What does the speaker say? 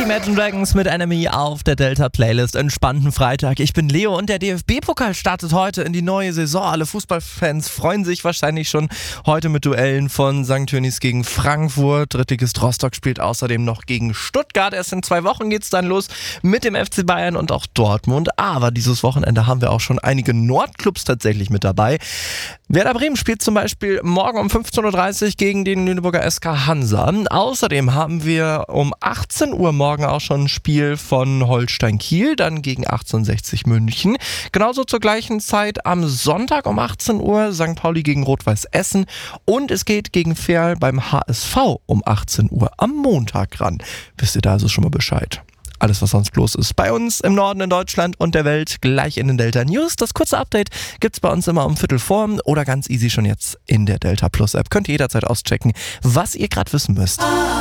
Imagine Dragons mit Enemy auf der Delta-Playlist. Entspannten Freitag. Ich bin Leo und der DFB-Pokal startet heute in die neue Saison. Alle Fußballfans freuen sich wahrscheinlich schon heute mit Duellen von St. Tönnies gegen Frankfurt. Drittligist Rostock spielt außerdem noch gegen Stuttgart. Erst in 2 Wochen geht's dann los mit dem FC Bayern und auch Dortmund. Aber dieses Wochenende haben wir auch schon einige Nordclubs tatsächlich mit dabei. Werder Bremen spielt zum Beispiel morgen um 15.30 Uhr gegen den Lüneburger SK Hansa. Außerdem haben wir um 18 Uhr morgen auch schon ein Spiel von Holstein Kiel, dann gegen 1860 München. Genauso zur gleichen Zeit am Sonntag um 18 Uhr St. Pauli gegen Rot-Weiß Essen. Und es geht gegen Verl beim HSV um 18 Uhr am Montag ran. Wisst ihr da also schon mal Bescheid? Alles, was sonst los ist bei uns im Norden in Deutschland und der Welt, gleich in den Delta News. Das kurze Update gibt's bei uns immer um 15:15 oder ganz easy schon jetzt in der Delta Plus App. Könnt ihr jederzeit auschecken, was ihr gerade wissen müsst.